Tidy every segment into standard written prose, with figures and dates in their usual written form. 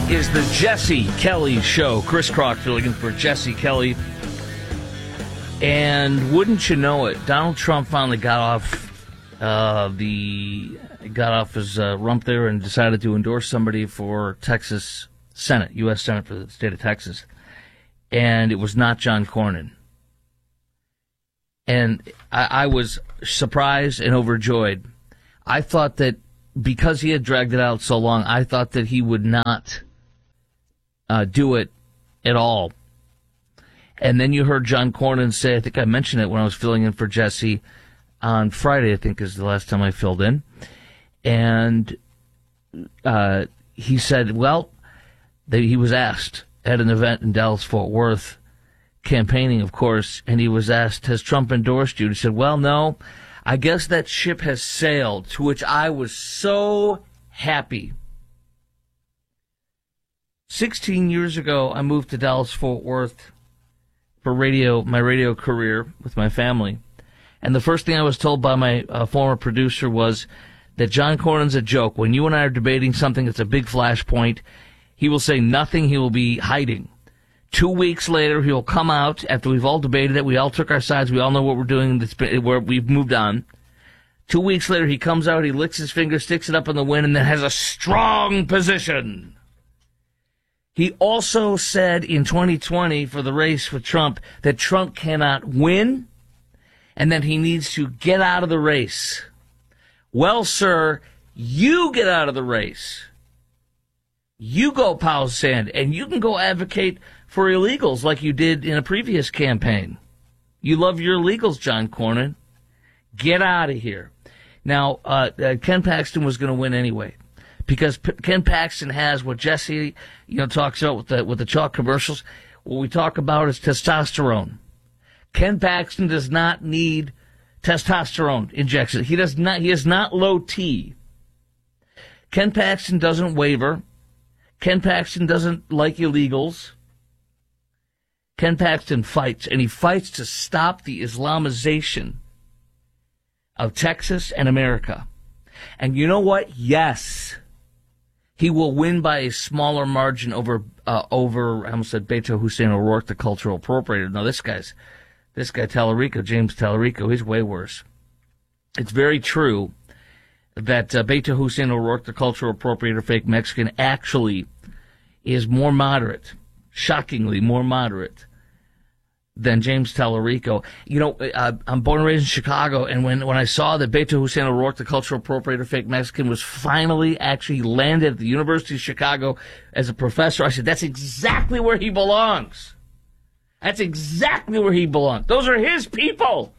is the Jesse Kelly Show. Chris Crock filling in for Jesse Kelly. And wouldn't you know it, Donald Trump finally got off his rump there and decided to endorse somebody for Texas Senate, U.S. Senate for the state of Texas. And it was not John Cornyn. And I was surprised and overjoyed. I thought that because he had dragged it out so long, I thought that he would not do it at all. And then you heard John Cornyn say, I think I mentioned it when I was filling in for Jesse on Friday, I think is the last time I filled in. And he said, well, that he was asked at an event in Dallas-Fort Worth, campaigning, of course, and he was asked, has Trump endorsed you? And he said, well, no, I guess that ship has sailed, to which I was so happy. 16 years ago, I moved to Dallas-Fort Worth for my radio career with my family. And the first thing I was told by my former producer was that John Cornyn's a joke. When you and I are debating something that's a big flashpoint, he will say nothing, he will be hiding. 2 weeks later, he'll come out after we've all debated it. We all took our sides. We all know what we're doing. We've moved on. 2 weeks later, he comes out, he licks his finger, sticks it up in the wind, and then has a strong position. He also said in 2020 for the race with Trump that Trump cannot win and that he needs to get out of the race. Well, sir, you get out of the race. You go pound sand, and you can go advocate for illegals like you did in a previous campaign. You love your illegals, John Cornyn. Get out of here. Now, Ken Paxton was going to win anyway, because Ken Paxton has what Jesse, talks about with the chalk commercials. What we talk about is testosterone. Ken Paxton does not need testosterone injection. He does not. He is not low T. Ken Paxton doesn't waver. Ken Paxton doesn't like illegals. Ken Paxton fights, and he fights to stop the Islamization of Texas and America. And you know what? Yes, he will win by a smaller margin over I almost said Beto Hussein O'Rourke, the cultural appropriator. No, this guy Tallarico, James Tallarico, he's way worse. It's very true that Beto Hussein O'Rourke, the cultural appropriator, fake Mexican, actually is more moderate, shockingly more moderate than James Tallarico. I'm born and raised in Chicago, and when I saw that Beto Hussein O'Rourke, the cultural appropriator, fake Mexican, was finally actually landed at the University of Chicago as a professor, I said, that's exactly where he belongs. That's exactly where he belongs. Those are his people.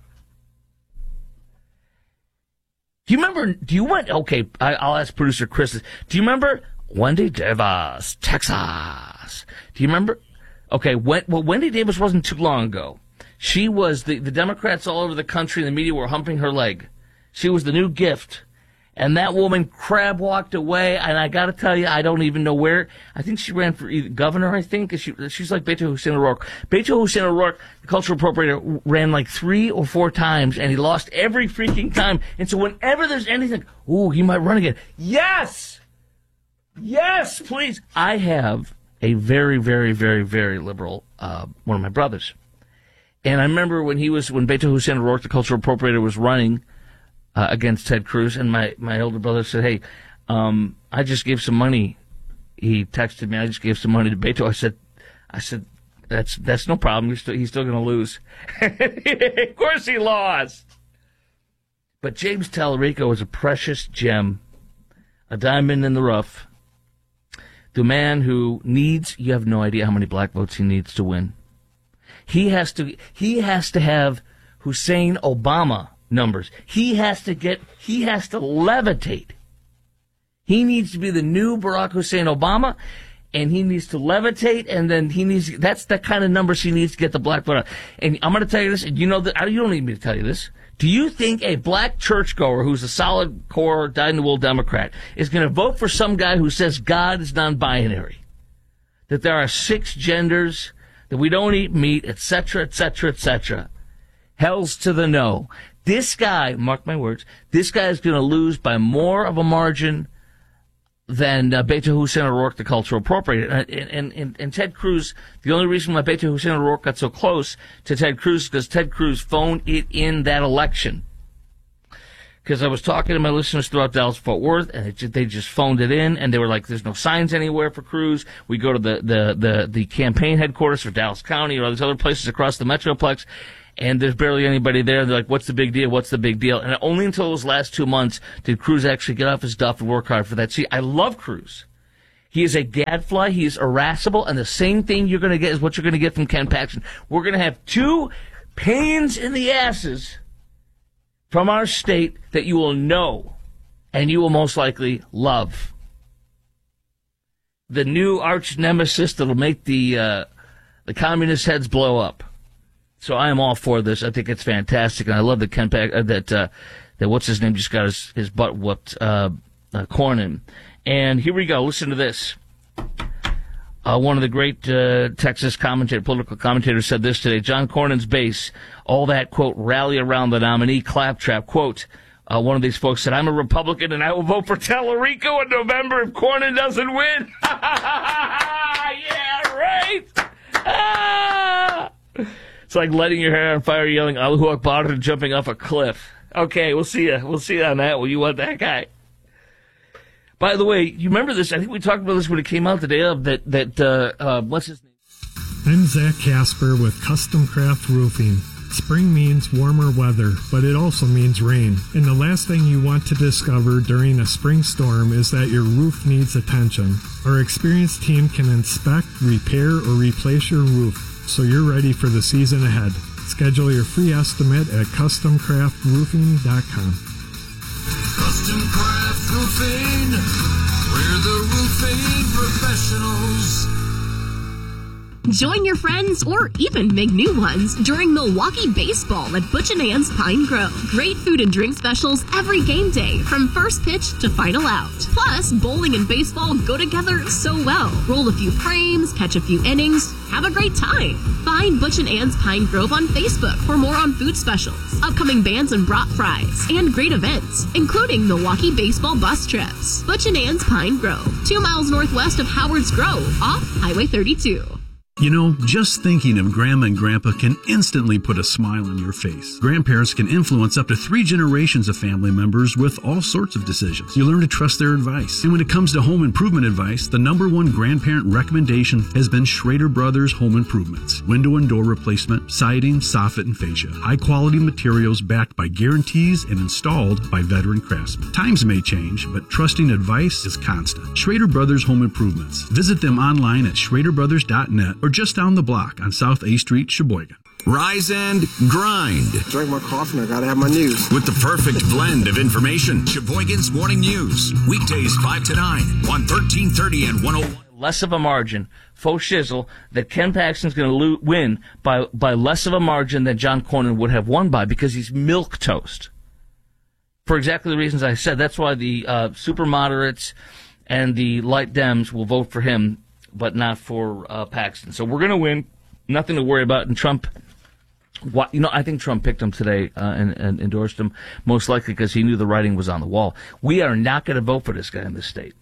Do you remember, I'll ask producer Chris, do you remember Wendy Davis, Texas? Do you remember? Okay, Wendy Davis wasn't too long ago. She was, the Democrats all over the country and the media were humping her leg. She was the new gift. And that woman crab walked away, and I got to tell you, I don't even know where. I think she ran for governor, I think. She's like Beto Hussein O'Rourke. Beto Hussein O'Rourke, the cultural appropriator, ran like 3 or 4 times, and he lost every freaking time. And so whenever there's anything, he might run again. Yes! Yes, please. I have a very, very, very, very liberal, one of my brothers. And I remember when Beto Hussein O'Rourke, the cultural appropriator, was running against Ted Cruz, and my older brother said, hey, I just gave some money. He texted me, I just gave some money to Beto. I said, that's no problem. He's still going to lose. Of course he lost. But James Tallarico is a precious gem, a diamond in the rough. The man who you have no idea how many black votes he needs to win. He has to have Hussein Obama numbers. He has to levitate. He needs to be the new Barack Hussein Obama, and he needs to levitate, and then that's the kind of numbers he needs to get the black vote out. And I'm going to tell you this, and you don't need me to tell you this. Do you think a black churchgoer who's a solid core, dyed-in-the-wool Democrat is going to vote for some guy who says God is non-binary, that there are 6 genders, that we don't eat meat, etc., etc., etc.? Hells to the no. This guy, mark my words, this guy is going to lose by more of a margin than Beto Hussein O'Rourke, the cultural appropriator. And Ted Cruz, the only reason why Beto Hussein O'Rourke got so close to Ted Cruz is because Ted Cruz phoned it in that election. Because I was talking to my listeners throughout Dallas-Fort Worth, and they just phoned it in, and they were like, there's no signs anywhere for Cruz. We go to the campaign headquarters for Dallas County or all these other places across the Metroplex, and there's barely anybody there. They're like, what's the big deal? What's the big deal? And only until those last 2 months did Cruz actually get off his duff and work hard for that. See, I love Cruz. He is a gadfly. He is irascible, and the same thing you're going to get is what you're going to get from Ken Paxton. We're going to have two pains in the asses from our state that you will know and you will most likely love. The new arch nemesis that'll make the communist heads blow up. So I am all for this. I think it's fantastic, and I love that that what's his name just got his butt whooped, Cornyn. And here we go. Listen to this. One of the great Texas political commentators said this today. John Cornyn's base, all that, quote, rally around the nominee claptrap, quote, one of these folks said, I'm a Republican and I will vote for Tellerico in November if Cornyn doesn't win. Yeah, right. It's like letting your hair on fire, yelling Allahu Akbar and jumping off a cliff. Okay, we'll see you. We'll see you on that one. You want that guy? By the way, you remember this? I think we talked about this when it came out today. What's his name? I'm Zach Casper with Custom Craft Roofing. Spring means warmer weather, but it also means rain. And the last thing you want to discover during a spring storm is that your roof needs attention. Our experienced team can inspect, repair, or replace your roof, so you're ready for the season ahead. Schedule your free estimate at CustomCraftRoofing.com. Custom Craft Roofing, we're the roofing professionals. Join your friends or even make new ones during Milwaukee baseball at Butch & Ann's Pine Grove. Great food and drink specials every game day from first pitch to final out. Plus, bowling and baseball go together so well. Roll a few frames, catch a few innings, have a great time. Find Butch & Ann's Pine Grove on Facebook for more on food specials, upcoming bands and brat fries, and great events, including Milwaukee baseball bus trips. Butch & Ann's Pine Grove, 2 miles northwest of Howard's Grove, off Highway 32. You know, just thinking of Grandma and Grandpa can instantly put a smile on your face. Grandparents can influence up to 3 generations of family members with all sorts of decisions. You learn to trust their advice. And when it comes to home improvement advice, the #1 grandparent recommendation has been Schrader Brothers Home Improvements. Window and door replacement, siding, soffit, and fascia. High-quality materials backed by guarantees and installed by veteran craftsmen. Times may change, but trusting advice is constant. Schrader Brothers Home Improvements. Visit them online at schraderbrothers.net or just down the block on South A Street, Sheboygan. Rise and grind. Drink my coffee and I gotta have my news. With the perfect blend of information. Sheboygan's Morning News. Weekdays 5 to 9 on 1330 and 101. Less of a margin, faux shizzle, that Ken Paxton's going to win by less of a margin than John Cornyn would have won by, because he's milquetoast. For exactly the reasons I said. That's why the super moderates and the light Dems will vote for him, but not for Paxton. So we're going to win. Nothing to worry about. And Trump, I think Trump picked him today and endorsed him, most likely because he knew the writing was on the wall. We are not going to vote for this guy in this state.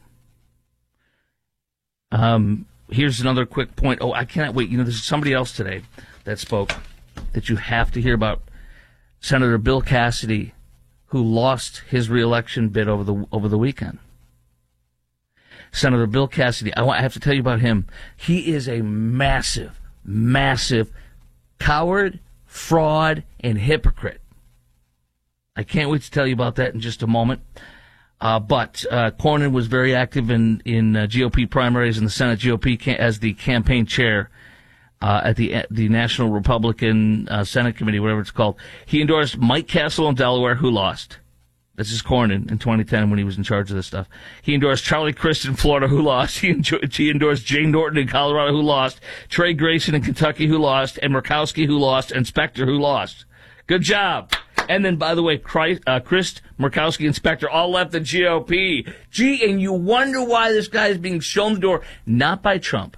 Here's another quick point. Oh, I cannot wait. There's somebody else today that spoke that you have to hear about. Senator Bill Cassidy, who lost his reelection bid over the weekend. Senator Bill Cassidy, I have to tell you about him. He is a massive, massive coward, fraud, and hypocrite. I can't wait to tell you about that in just a moment. But Cornyn was very active in GOP primaries in the Senate GOP as the campaign chair at the National Republican Senate Committee, whatever it's called. He endorsed Mike Castle in Delaware, who lost. This is Cornyn in 2010 when he was in charge of this stuff. He endorsed Charlie Crist in Florida, who lost. He endorsed Jane Norton in Colorado, who lost. Trey Grayson in Kentucky, who lost. And Murkowski, who lost. And Specter, who lost. Good job. And then, by the way, Crist, Murkowski, and Specter all left the GOP. Gee, and you wonder why this guy is being shown the door. Not by Trump.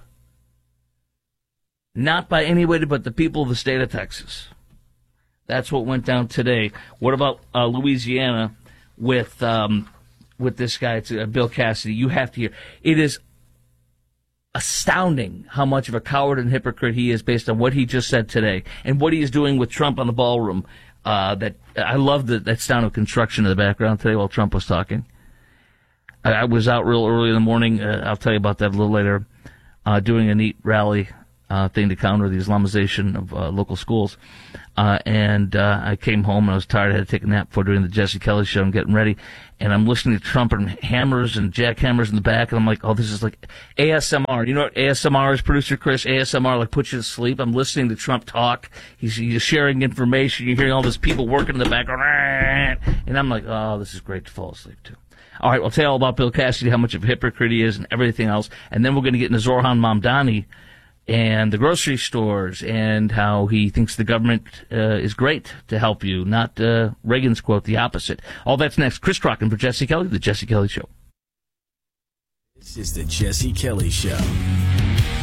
Not by anybody but the people of the state of Texas. That's what went down today. What about Louisiana with with this guy, it's Bill Cassidy. You have to hear. It is astounding how much of a coward and hypocrite he is based on what he just said today and what he is doing with Trump on the ballroom. That I love that sound of construction in the background today while Trump was talking. I was out real early in the morning. I'll tell you about that a little later. Doing a neat rally thing to counter the Islamization of local schools. And I came home and I was tired. I had to take a nap before doing the Jesse Kelly show and getting ready. And I'm listening to trumpet and hammers and jackhammers in the back. And I'm like, oh, this is like ASMR. You know what ASMR is, producer Chris? ASMR, like, puts you to sleep. I'm listening to Trump talk. He's sharing information. You're hearing all these people working in the background. And I'm like, oh, this is great to fall asleep to. All right, we'll tell you all about Bill Cassidy, how much of a hypocrite he is and everything else. And then we're going to get into Zorhan Mamdani and the grocery stores and how he thinks the government is great to help you, not Reagan's quote, the opposite. All that's next. Chris Crocken for Jesse Kelly, The Jesse Kelly Show. This is The Jesse Kelly Show.